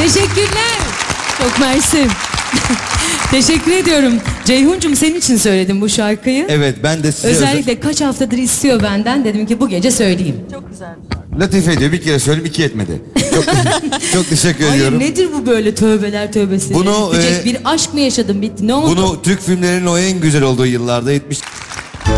Teşekkürler. Çok mersi. Teşekkür ediyorum. Ceyhun'cum senin için söyledim bu şarkıyı. Evet, ben de size Özellikle kaç haftadır istiyor benden. Dedim ki bu gece söyleyeyim. Çok güzel. Latife diyor, bir kere söyledim, 2 etmedi. Çok teşekkür ediyorum. Hayır, nedir bu böyle tövbeler tövbesi? Bunu, bir aşk mı yaşadım, bitti, ne oldu? Bunu Türk filmlerinin o en güzel olduğu yıllarda 70...